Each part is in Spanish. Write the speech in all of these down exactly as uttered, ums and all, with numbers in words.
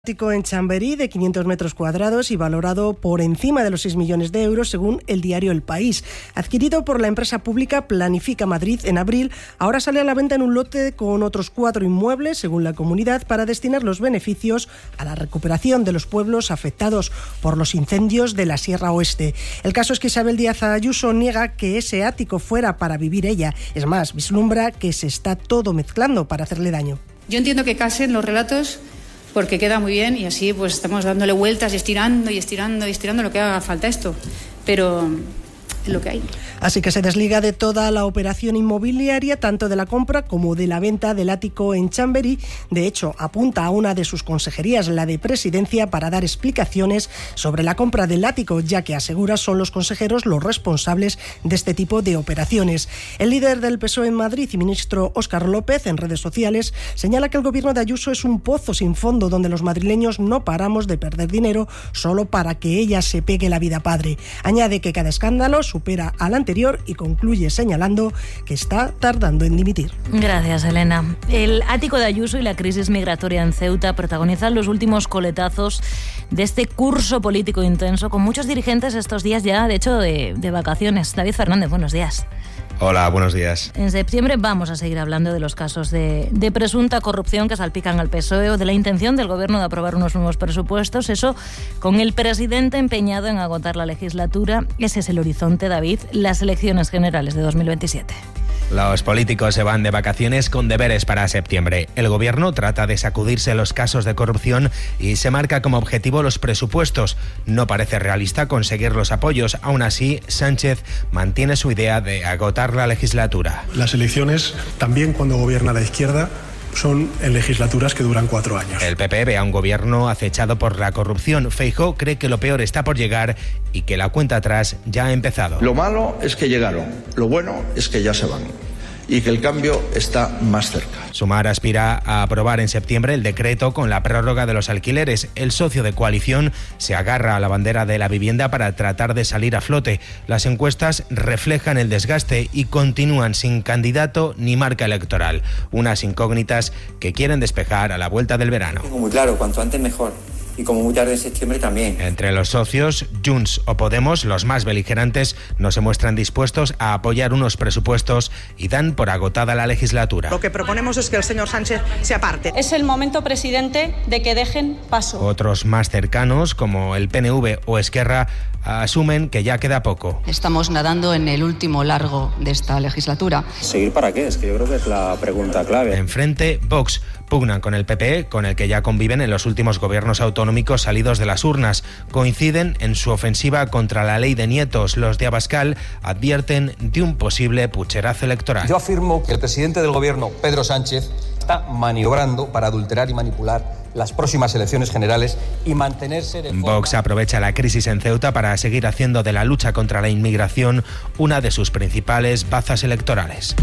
En Chamberí, de quinientos metros cuadrados y valorado por encima de los seis millones de euros, según el diario El País. Adquirido por la empresa pública Planifica Madrid en abril, ahora sale a la venta en un lote con otros cuatro inmuebles, según la comunidad, para destinar los beneficios a la recuperación de los pueblos afectados por los incendios de la Sierra Oeste. El caso es que Isabel Díaz Ayuso niega que ese ático fuera para vivir ella. Es más, vislumbra que se está todo mezclando para hacerle daño. Yo entiendo que casen los relatos porque queda muy bien y así pues estamos dándole vueltas y estirando y estirando y estirando lo que haga falta esto, pero es lo que hay. Así que se desliga de toda la operación inmobiliaria, tanto de la compra como de la venta del ático en Chamberí. De hecho, apunta a una de sus consejerías, la de Presidencia, para dar explicaciones sobre la compra del ático, ya que asegura son los consejeros los responsables de este tipo de operaciones. El líder del P S O E en Madrid y ministro Óscar López, en redes sociales, señala que el gobierno de Ayuso es un pozo sin fondo donde los madrileños no paramos de perder dinero solo para que ella se pegue la vida padre. Añade que cada escándalo supera al anterior y concluye señalando que está tardando en dimitir. Gracias, Elena. El ático de Ayuso y la crisis migratoria en Ceuta protagonizan los últimos coletazos de este curso político intenso, con muchos dirigentes estos días ya, de hecho, de, de vacaciones. David Fernández, buenos días. Hola, buenos días. En septiembre vamos a seguir hablando de los casos de, de presunta corrupción que salpican al P S O E o de la intención del gobierno de aprobar unos nuevos presupuestos. Eso con el presidente empeñado en agotar la legislatura. Ese es el horizonte, David, las elecciones generales de dos mil veintisiete. Los políticos se van de vacaciones con deberes para septiembre. El gobierno trata de sacudirse los casos de corrupción y se marca como objetivo los presupuestos. No parece realista conseguir los apoyos. Aún así, Sánchez mantiene su idea de agotar la legislatura. Las elecciones, también cuando gobierna la izquierda, son en legislaturas que duran cuatro años. El P P ve a un gobierno acechado por la corrupción. Feijóo cree que lo peor está por llegar y que la cuenta atrás ya ha empezado. Lo malo es que llegaron, lo bueno es que ya se van y que el cambio está más cerca. Sumar aspira a aprobar en septiembre el decreto con la prórroga de los alquileres. El socio de coalición se agarra a la bandera de la vivienda para tratar de salir a flote. Las encuestas reflejan el desgaste y continúan sin candidato ni marca electoral. Unas incógnitas que quieren despejar a la vuelta del verano. Tengo muy claro, cuanto antes mejor. Y como muy tarde en septiembre también. Entre los socios, Junts o Podemos, los más beligerantes, no se muestran dispuestos a apoyar unos presupuestos y dan por agotada la legislatura. Lo que proponemos es que el señor Sánchez se aparte. Es el momento, presidente, de que dejen paso. Otros más cercanos, como el P N V o Esquerra, asumen que ya queda poco. Estamos nadando en el último largo de esta legislatura. ¿Seguir para qué? Es que yo creo que es la pregunta clave. Enfrente, Vox pugnan con el P P, con el que ya conviven en los últimos gobiernos autonómicos salidos de las urnas. Coinciden en su ofensiva contra la ley de nietos. Los de Abascal advierten de un posible pucherazo electoral. Yo afirmo que el presidente del gobierno, Pedro Sánchez, está maniobrando para adulterar y manipular las próximas elecciones generales y mantenerse de forma... Vox aprovecha la crisis en Ceuta para seguir haciendo de la lucha contra la inmigración una de sus principales bazas electorales.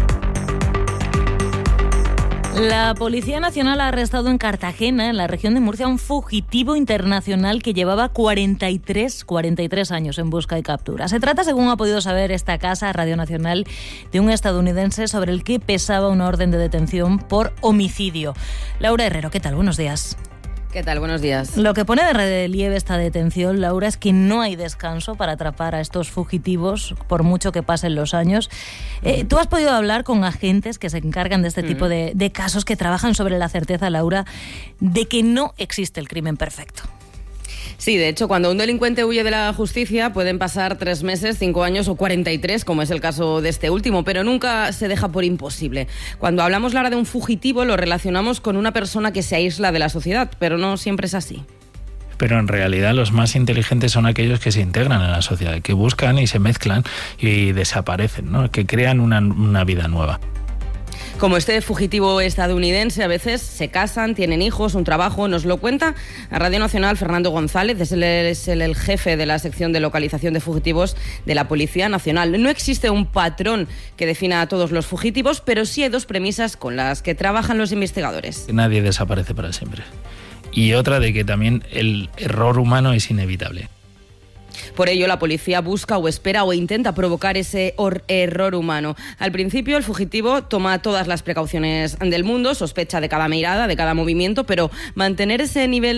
La Policía Nacional ha arrestado en Cartagena, en la región de Murcia, a un fugitivo internacional que llevaba cuarenta y tres años en busca y captura. Se trata, según ha podido saber esta casa, Radio Nacional, de un estadounidense sobre el que pesaba una orden de detención por homicidio. Laura Herrero, ¿qué tal? Buenos días. ¿Qué tal? Buenos días. Lo que pone de relieve esta detención, Laura, es que no hay descanso para atrapar a estos fugitivos, por mucho que pasen los años. Eh, ¿Tú has podido hablar con agentes que se encargan de este mm. tipo de, de casos, que trabajan sobre la certeza, Laura, de que no existe el crimen perfecto? Sí, de hecho, cuando un delincuente huye de la justicia pueden pasar tres meses, cinco años o cuarenta y tres, como es el caso de este último, pero nunca se deja por imposible. Cuando hablamos, Lara, de un fugitivo, lo relacionamos con una persona que se aísla de la sociedad, pero no siempre es así. Pero en realidad los más inteligentes son aquellos que se integran en la sociedad, que buscan y se mezclan y desaparecen, ¿no? Que crean una, una vida nueva. Como este fugitivo estadounidense, a veces se casan, tienen hijos, un trabajo. Nos lo cuenta a Radio Nacional Fernando González, es el, es el, el jefe de la sección de localización de fugitivos de la Policía Nacional. No existe un patrón que defina a todos los fugitivos, pero sí hay dos premisas con las que trabajan los investigadores. Nadie desaparece para siempre. Y otra de que también el error humano es inevitable. Por ello, la policía busca o espera o intenta provocar ese error humano. Al principio, el fugitivo toma todas las precauciones del mundo, sospecha de cada mirada, de cada movimiento, pero mantener ese nivel